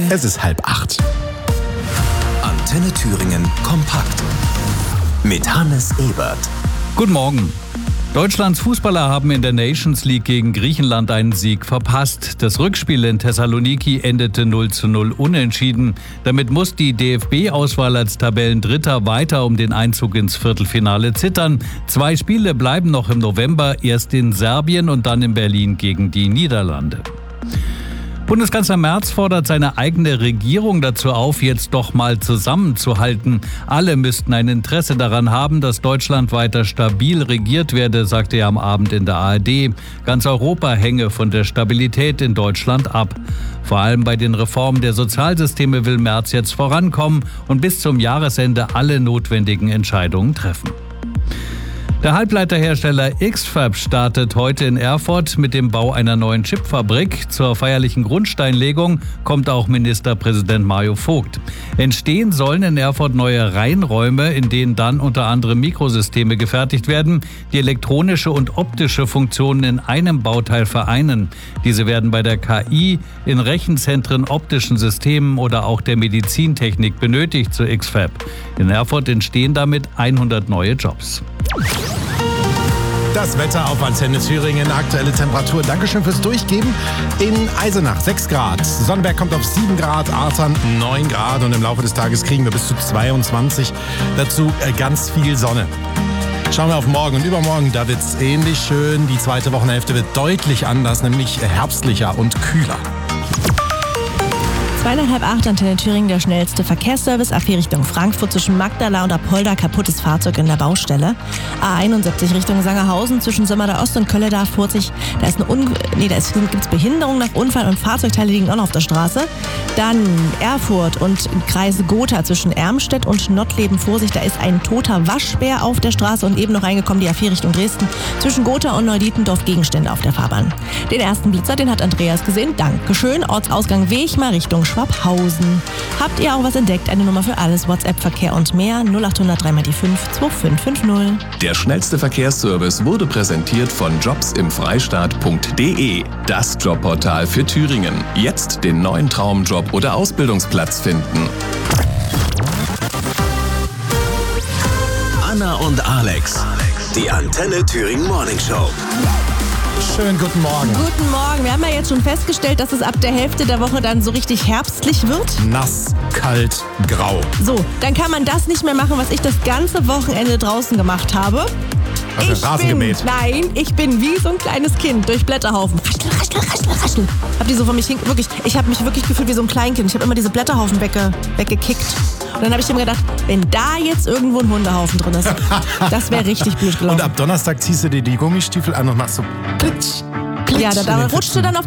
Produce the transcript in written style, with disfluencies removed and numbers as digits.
Es ist 7:30. Antenne Thüringen kompakt. Mit Hannes Ebert. Guten Morgen. Deutschlands Fußballer haben in der Nations League gegen Griechenland einen Sieg verpasst. Das Rückspiel in Thessaloniki endete 0:0 unentschieden. Damit muss die DFB-Auswahl als Tabellendritter weiter um den Einzug ins Viertelfinale zittern. 2 Spiele bleiben noch im November, erst in Serbien und dann in Berlin gegen die Niederlande. Bundeskanzler Merz fordert seine eigene Regierung dazu auf, jetzt doch mal zusammenzuhalten. Alle müssten ein Interesse daran haben, dass Deutschland weiter stabil regiert werde, sagte er am Abend in der ARD. Ganz Europa hänge von der Stabilität in Deutschland ab. Vor allem bei den Reformen der Sozialsysteme will Merz jetzt vorankommen und bis zum Jahresende alle notwendigen Entscheidungen treffen. Der Halbleiterhersteller X-FAB startet heute in Erfurt mit dem Bau einer neuen Chipfabrik. Zur feierlichen Grundsteinlegung kommt auch Ministerpräsident Mario Vogt. Entstehen sollen in Erfurt neue Reinräume, in denen dann unter anderem Mikrosysteme gefertigt werden, die elektronische und optische Funktionen in einem Bauteil vereinen. Diese werden bei der KI, in Rechenzentren, optischen Systemen oder auch der Medizintechnik benötigt, zu X-FAB. In Erfurt entstehen damit 100 neue Jobs. Das Wetter auf Antenne Thüringen, aktuelle Temperatur. Dankeschön fürs Durchgeben. In Eisenach 6 Grad, Sonnenberg kommt auf 7 Grad, Artern 9 Grad und im Laufe des Tages kriegen wir bis zu 22. Dazu ganz viel Sonne. Schauen wir auf morgen und übermorgen, da wird es ähnlich schön. Die zweite Wochenhälfte wird deutlich anders, nämlich herbstlicher und kühler. 7:30 Antenne Thüringen, der schnellste Verkehrsservice. A4 Richtung Frankfurt zwischen Magdala und Apolda, kaputtes Fahrzeug in der Baustelle. A71 Richtung Sangerhausen zwischen Sömmerda Ost und Kölledarf, Furzig. Da gibt's Behinderung nach Unfall und Fahrzeugteile liegen auch noch auf der Straße. Dann Erfurt und Kreis Gotha zwischen Ermstedt und Nottleben, Vorsicht. Da ist ein toter Waschbär auf der Straße und eben noch reingekommen, die A4 Richtung Dresden. Zwischen Gotha und Neudietendorf Gegenstände auf der Fahrbahn. Den ersten Blitzer, den hat Andreas gesehen. Dankeschön. Ortsausgang Wechmar Richtung Schwabhausen. Habt ihr auch was entdeckt? Eine Nummer für alles, WhatsApp-Verkehr und mehr. 0800 3 die 5 2550. Der schnellste Verkehrsservice wurde präsentiert von jobsimfreistaat.de. Das Jobportal für Thüringen. Jetzt den neuen Traumjob oder Ausbildungsplatz finden. Anna und Alex. Die Antenne Thüringen Morning Show. Schönen guten Morgen. Guten Morgen. Wir haben ja jetzt schon festgestellt, dass es ab der Hälfte der Woche dann so richtig herbstlich wird. Nass, kalt, grau. So, dann kann man das nicht mehr machen, was ich das ganze Wochenende draußen gemacht habe. Rasen gemäht? Nein, ich bin wie so ein kleines Kind durch Blätterhaufen. Raschel, raschel, raschel, raschel. Hab die so von mich ich habe mich wirklich gefühlt wie so ein Kleinkind. Ich habe immer diese Blätterhaufen weggekickt. Und dann habe ich mir gedacht, wenn da jetzt irgendwo ein Hundehaufen drin ist, das wäre richtig blöd gelaufen. Und ab Donnerstag ziehst du dir die Gummistiefel an und machst so plitsch. Ja, da rutscht du dann auf